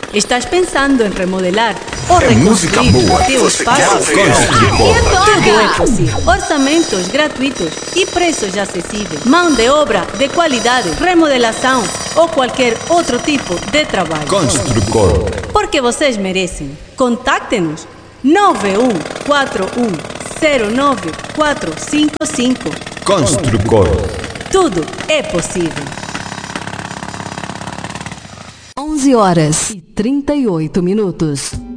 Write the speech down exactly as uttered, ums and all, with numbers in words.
Estás pensando em remodelar ou É música reconstruir boa o teu você espaço? quer ouvir. Tudo é possível. Orçamentos gratuitos e preços acessíveis. Mão de obra de qualidade, remodelação ou qualquer outro tipo de trabalho. Construcor. Porque vocês merecem. Contacte-nos nove um quatro um zero nove quatro cinco cinco. Construcor. Tudo é possível. onze horas e trinta e oito minutos.